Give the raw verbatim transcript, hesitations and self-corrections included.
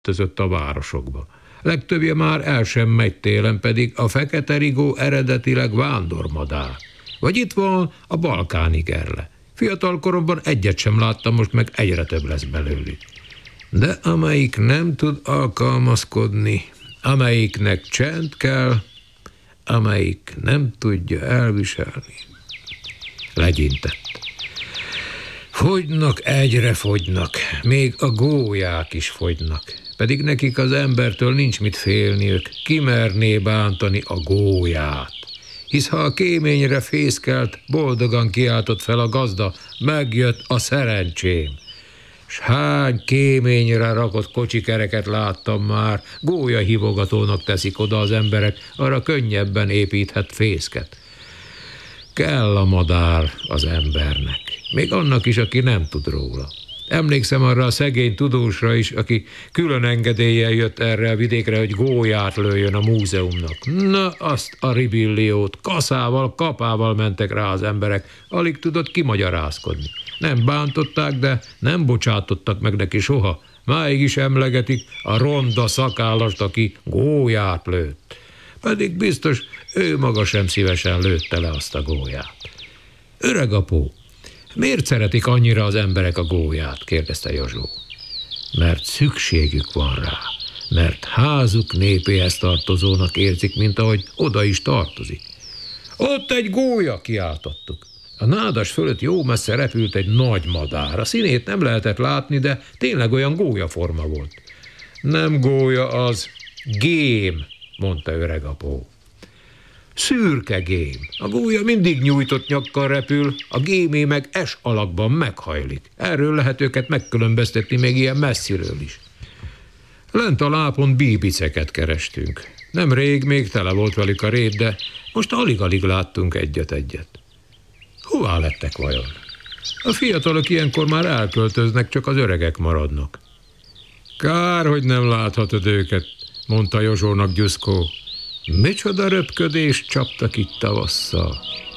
költözött a városokba. Legtöbbje már el sem megy télen, pedig a fekete rigó eredetileg vándormadár. Vagy itt van a balkáni gerle. Fiatal koromban egyet sem láttam, most meg egyre több lesz belőlük. De amelyik nem tud alkalmazkodni, amelyiknek csend kell, amelyik nem tudja elviselni. Legyintett. Fogynak, egyre fogynak, még a gólyák is fogynak, pedig nekik az embertől nincs mit félniük, kimerné bántani a gólyát. Hisz ha a kéményre fészkelt, boldogan kiáltott fel a gazda, megjött a szerencsém. S hány kéményre rakott kocsikereket láttam már, gólyahívogatónak teszik oda az emberek, arra könnyebben építhet fészket. Kell a madár az embernek, még annak is, aki nem tud róla. Emlékszem arra a szegény tudósra is, aki külön engedéllyel jött erre a vidékre, hogy gólyát lőjön a múzeumnak. Na, azt a ribilliót, kaszával, kapával mentek rá az emberek, alig tudott kimagyarázkodni. Nem bántották, de nem bocsátottak meg neki soha. Máig is emlegetik a ronda szakállast, aki gólyát lőtt. Pedig biztos, ő maga sem szívesen lőtte le azt a gólyát. Öregapó, miért szeretik annyira az emberek a gólyát? Kérdezte Józsó. Mert szükségük van rá, mert házuk népéhez tartozónak érzik, mint ahogy oda is tartozik. Ott egy gólya, kiáltottuk. A nádas fölött jó messze repült egy nagy madár. A színét nem lehetett látni, de tényleg olyan gólyaforma volt. Nem gólya az, gém, mondta öregapó. Szürke gém. A gólya mindig nyújtott nyakkal repül, a gémé meg es alakban meghajlik. Erről lehet őket megkülönböztetni még ilyen messziről is. Lent a lápon bíbiceket kerestünk. Nem rég még tele volt velük a rét, de most alig-alig láttunk egyet-egyet. Hová lettek vajon? A fiatalok ilyenkor már elköltöznek, csak az öregek maradnak. Kár, hogy nem láthatod őket, mondta Józsónak Gyuszkó. Micsoda röpködést csaptak itt tavasszal.